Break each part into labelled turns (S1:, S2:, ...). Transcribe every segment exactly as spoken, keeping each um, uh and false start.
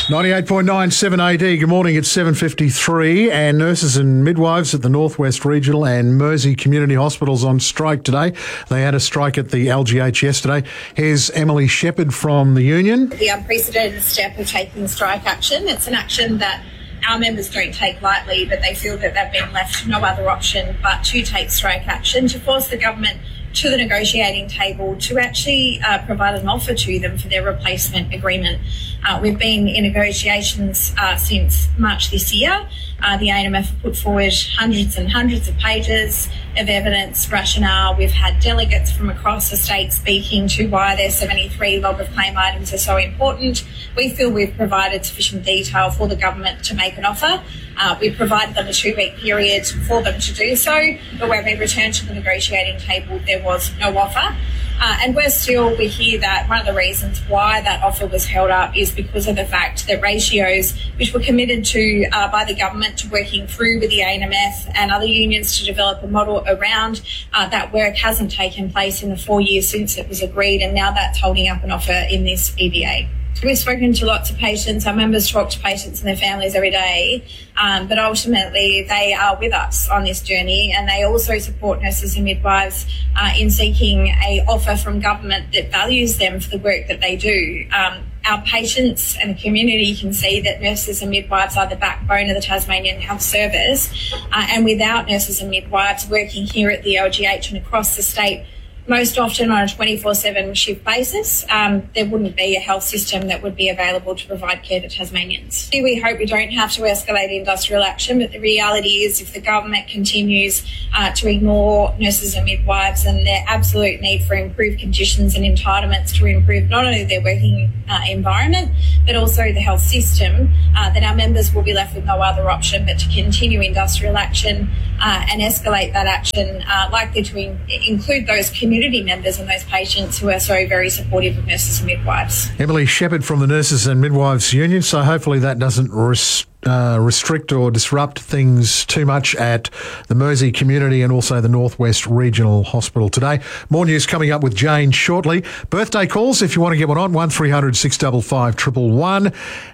S1: ninety-eight point nine seven A D. Good morning. It's seven fifty-three, and nurses and midwives at the Northwest Regional and Mersey Community Hospitals on strike today. They had a strike at the L G H yesterday. Here's Emily Shepherd from the union.
S2: The unprecedented step of taking strike action. It's an action that our members don't take lightly, but they feel that they've been left no other option but to take strike action to force the government to the negotiating table to actually uh, provide an offer to them for their replacement agreement. Uh, we've been in negotiations uh, since March this year. Uh, the A N M F put forward hundreds and hundreds of pages of evidence, rationale. We've had delegates from across the state speaking to why their seventy-three log of claim items are so important. We feel we've provided sufficient detail for the government to make an offer. Uh, we've provided them a two-week period for them to do so, but when we returned to the negotiating table, there was no offer. Uh, and we're still, we hear that one of the reasons why that offer was held up is because of the fact that ratios, which were committed to uh, by the government to working through with the A N M F and other unions to develop a model around uh, that work, hasn't taken place in the four years since it was agreed, and now that's holding up an offer in this E B A. We've spoken to lots of patients. Our members talk to patients and their families every day, um, but ultimately they are with us on this journey, and they also support nurses and midwives uh, in seeking a offer from government that values them for the work that they do. Um, our patients and the community can see that nurses and midwives are the backbone of the Tasmanian Health Service, uh, and without nurses and midwives working here at the L G H and across the state, most often on a twenty-four seven shift basis, um, there wouldn't be a health system that would be available to provide care to Tasmanians. We hope we don't have to escalate industrial action, but the reality is if the government continues uh, to ignore nurses and midwives and their absolute need for improved conditions and entitlements to improve not only their working uh, environment, but also the health system, uh, then our members will be left with no other option but to continue industrial action uh, and escalate that action, uh, likely to in- include those community community members and those patients who are so very supportive of nurses and midwives.
S1: Emily Shepherd from the Nurses and Midwives Union. So hopefully that doesn't res- uh, restrict or disrupt things too much at the Mersey Community and also the Northwest Regional Hospital today. More news coming up with Jane shortly. Birthday calls if you want to get one on, one three hundred six five five one one one.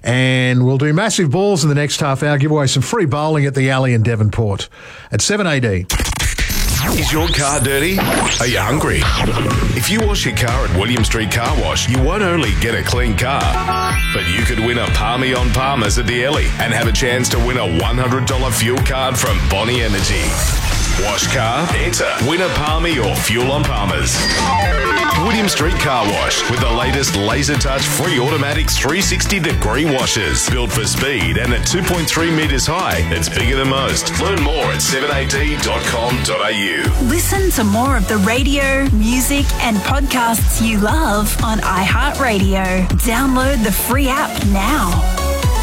S1: And we'll do massive balls in the next half hour, give away some free bowling at the Alley in Devonport at seven A D.
S3: Is your car dirty? Are you hungry? If you wash your car at William Street Car Wash, you won't only get a clean car, but you could win a Palmy on Palmers at the Ellie and have a chance to win a one hundred dollars fuel card from Bonnie Energy. Wash car, enter, win a Palmy or fuel on Palmers. William Street Car Wash with the latest laser touch free automatic three sixty degree washers. Built for speed and at two point three metres high. It's bigger than most. Learn more at seven a d dot com dot a u.
S4: Listen to more of the radio, music and podcasts you love on iHeartRadio. Download the free app now.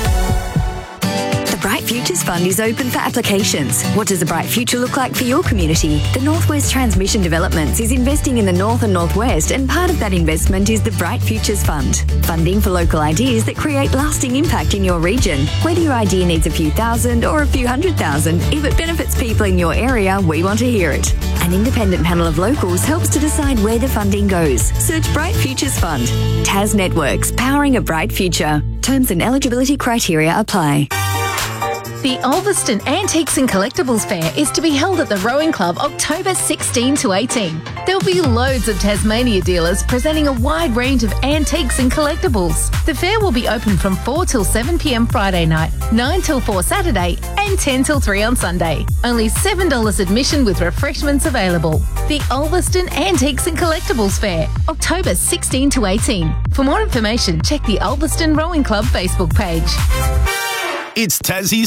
S5: The Bright Futures Fund is open for applications. What does a bright future look like for your community? The Northwest Transmission Developments is investing in the North and Northwest, and part of that investment is the Bright Futures Fund. Funding for local ideas that create lasting impact in your region. Whether your idea needs a few thousand or a few hundred thousand, if it benefits people in your area, we want to hear it. An independent panel of locals helps to decide where the funding goes. Search Bright Futures Fund. Tas Networks, powering a bright future. Terms and eligibility criteria apply.
S6: The Ulverston Antiques and Collectibles Fair is to be held at the Rowing Club October sixteenth to eighteenth. There'll be loads of Tasmania dealers presenting a wide range of antiques and collectibles. The fair will be open from four till seven p m Friday night, nine till four Saturday and ten till three on Sunday. Only seven dollars admission with refreshments available. The Ulverston Antiques and Collectibles Fair, October sixteenth to eighteenth. For more information, check the Ulverston Rowing Club Facebook page.
S7: It's Tassie's